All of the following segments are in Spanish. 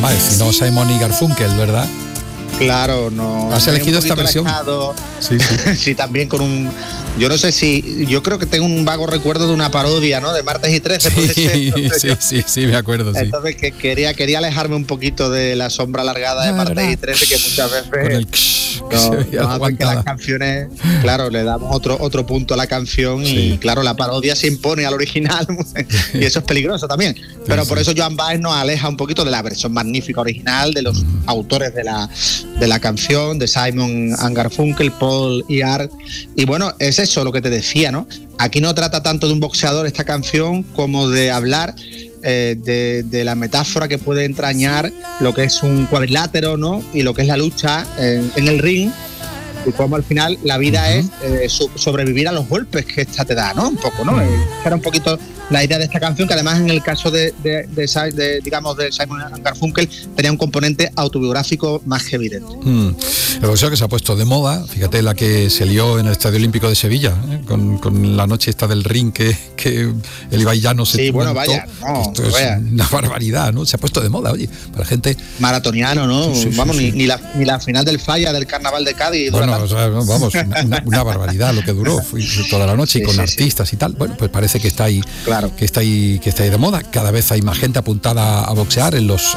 Joan Baez y no Simon y Garfunkel, ¿verdad? Claro, no. ¿Has elegido esta versión? Sí. Sí, también con un... Yo no sé si... Yo creo que tengo un vago recuerdo de una parodia, ¿no? De Martes y 13. Sí, me acuerdo, sí. Entonces que quería alejarme un poquito de la sombra alargada de Martes y 13, que muchas veces... Con el que las canciones, claro, le damos otro punto a la canción y claro, la parodia se impone al original y eso es peligroso también. Pero por eso Joan Baez nos aleja un poquito de la versión magnífica original de los autores de la canción, de Simon and Garfunkel, Paul y Art. Y bueno, es eso lo que te decía, ¿no? Aquí no trata tanto de un boxeador esta canción como de hablar de la metáfora que puede entrañar lo que es un cuadrilátero, ¿no? Y lo que es la lucha en el ring, y cómo al final la vida es sobrevivir a los golpes que esta te da, ¿no? Un poco, ¿no? Era un poquito la idea de esta canción, que además en el caso de Simon and Garfunkel tenía un componente autobiográfico más que evidente. El boxeo que se ha puesto de moda, fíjate la que se lió en el Estadio Olímpico de Sevilla, con la noche esta del ring que el Ibai Llano se montó. Vaya, esto es una barbaridad, ¿no? Se ha puesto de moda, oye, para gente... Maratoniano, ¿no? Ni la final del Falla del Carnaval de Cádiz. Bueno, vamos, una barbaridad lo que duró, fue toda la noche y con artistas y tal. Bueno, pues parece que está ahí, claro, que está ahí de moda. Cada vez hay más gente apuntada a boxear en los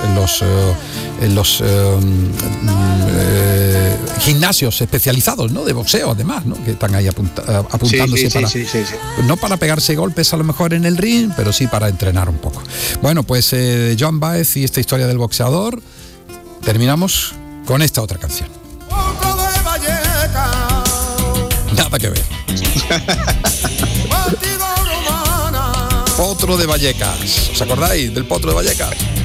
gimnasios especializados, ¿no? De boxeo, además, ¿no? Que están ahí apuntándose no para pegarse golpes a lo mejor en el ring, pero sí para entrenar un poco. Bueno, pues Joan Baez y esta historia del boxeador. Terminamos con esta otra canción. Nada que ver. Potro de Vallecas. ¿Os acordáis del Potro de Vallecas?